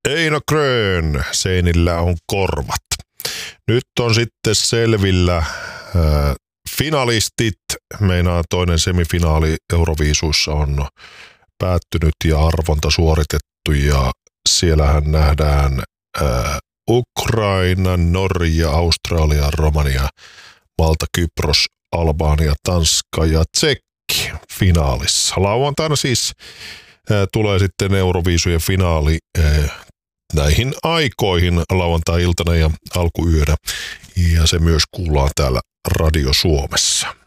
Eino Grön, seinillä on korvat. Nyt on sitten selvillä finalistit. Meinaa toinen semifinaali Euroviisuissa on päättynyt ja arvonta suoritettu. Ja siellähän nähdään Ukraina, Norja, Australia, Romania, Malta, Kypros, Albania, Tanska ja Tsekki finaalissa. Lauantaina siis tulee sitten Euroviisujen finaali näihin aikoihin lauantai-iltana ja alkuyönä. Ja se myös kuullaan täällä Radio Suomessa.